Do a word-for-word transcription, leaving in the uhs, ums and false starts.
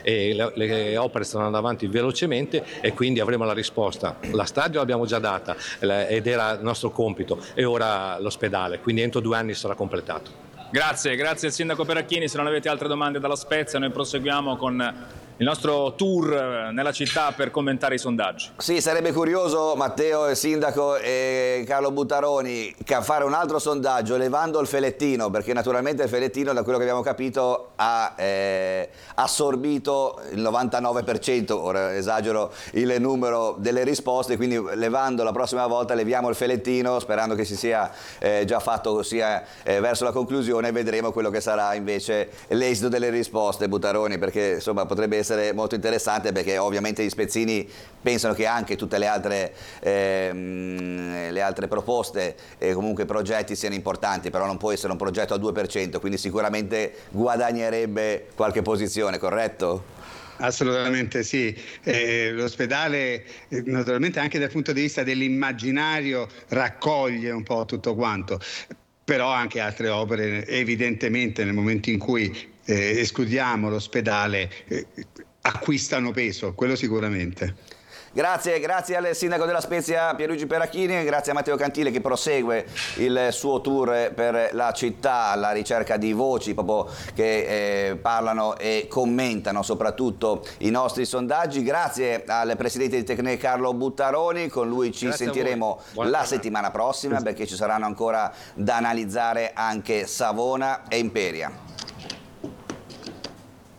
e le, le opere stanno andando avanti velocemente e quindi avremo la risposta. La stadio l'abbiamo già data ed era il nostro compito, e ora l'ospedale, quindi entro due anni sarà completato. Grazie, grazie al sindaco Peracchini. Se non avete altre domande dalla Spezia, noi proseguiamo con il nostro tour nella città per commentare i sondaggi. Sì, sarebbe curioso, Matteo, il sindaco e Carlo Buttaroni, fare un altro sondaggio levando il felettino, perché naturalmente il felettino, da quello che abbiamo capito, ha eh, assorbito il novantanove per cento, ora esagero il numero delle risposte, quindi levando la prossima volta leviamo il felettino, sperando che si sia eh, già fatto sia eh, verso la conclusione, e vedremo quello che sarà invece l'esito delle risposte, Buttaroni, perché insomma potrebbe essere molto interessante, perché ovviamente gli spezzini pensano che anche tutte le altre, ehm, le altre proposte e comunque progetti siano importanti, però non può essere un progetto al due per cento, quindi sicuramente guadagnerebbe qualche posizione, corretto? Assolutamente sì, eh, l'ospedale eh, naturalmente anche dal punto di vista dell'immaginario raccoglie un po' tutto quanto, però anche altre opere evidentemente nel momento in cui eh, escludiamo l'ospedale eh, acquistano peso, quello sicuramente. Grazie, grazie al sindaco della Spezia Pierluigi Peracchini, grazie a Matteo Cantile che prosegue il suo tour per la città alla ricerca di voci proprio che eh, parlano e commentano soprattutto i nostri sondaggi. Grazie al presidente di Tecne Carlo Buttaroni, con lui ci grazie sentiremo la settimana prossima, perché ci saranno ancora da analizzare anche Savona e Imperia.